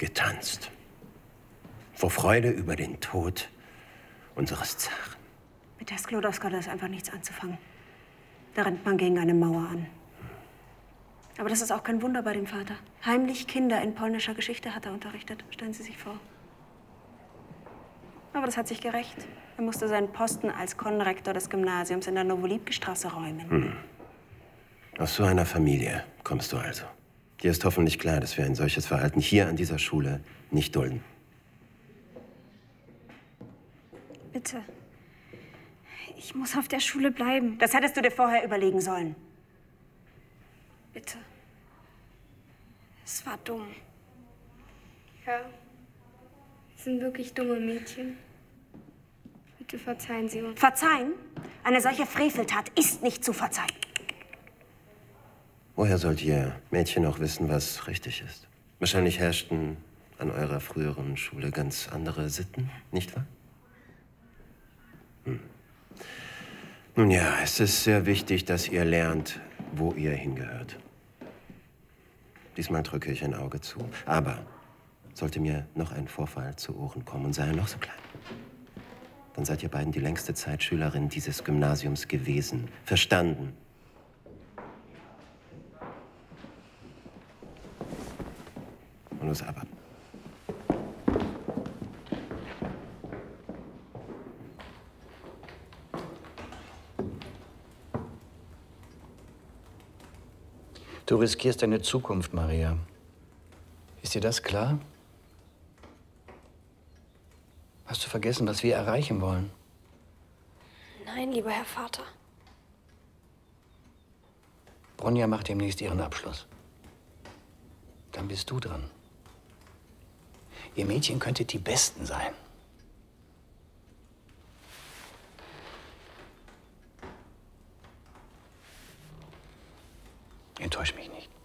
getanzt. Vor Freude über den Tod unseres Zaren. Mit der Sklodowska ist einfach nichts anzufangen. Da rennt man gegen eine Mauer an. Aber das ist auch kein Wunder bei dem Vater. Heimlich Kinder in polnischer Geschichte hat er unterrichtet. Stellen Sie sich vor. Aber das hat sich gerächt. Er musste seinen Posten als Konrektor des Gymnasiums in der Nowolipki-Straße räumen. Aus so einer Familie kommst du also. Dir ist hoffentlich klar, dass wir ein solches Verhalten hier an dieser Schule nicht dulden. Bitte. Ich muss auf der Schule bleiben. Das hättest du dir vorher überlegen sollen. Bitte. Es war dumm. Ja. Es sind wirklich dumme Mädchen. Bitte verzeihen Sie uns. Verzeihen? Eine solche Freveltat ist nicht zu verzeihen. Woher sollt ihr Mädchen auch wissen, was richtig ist? Wahrscheinlich herrschten an eurer früheren Schule ganz andere Sitten, nicht wahr? Nun ja, es ist sehr wichtig, dass ihr lernt, wo ihr hingehört. Diesmal drücke ich ein Auge zu. Aber sollte mir noch ein Vorfall zu Ohren kommen und sei er noch so klein, dann seid ihr beiden die längste Zeit Schülerin dieses Gymnasiums gewesen. Verstanden? Und los aber. Du riskierst deine Zukunft, Maria. Ist dir das klar? Hast du vergessen, was wir erreichen wollen? Nein, lieber Herr Vater. Bronja macht demnächst ihren Abschluss. Dann bist du dran. Ihr Mädchen könntet die Besten sein. Enttäusch mich nicht.